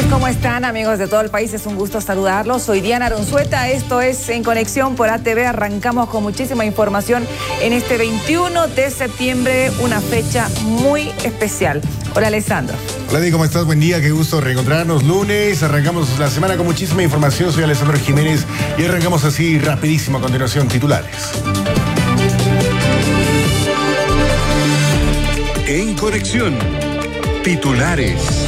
¿Cómo están, amigos de todo el país? Es un gusto saludarlos. Soy Diana Arunzueta. Esto es En Conexión por ATV. Arrancamos con muchísima información en este 21 de septiembre, una fecha muy especial. Hola, Alessandro. Hola, Di, ¿cómo estás? Buen día, qué gusto reencontrarnos lunes. Arrancamos la semana con muchísima información. Soy Alessandro Jiménez y arrancamos así rapidísimo. A continuación, titulares. En Conexión, titulares.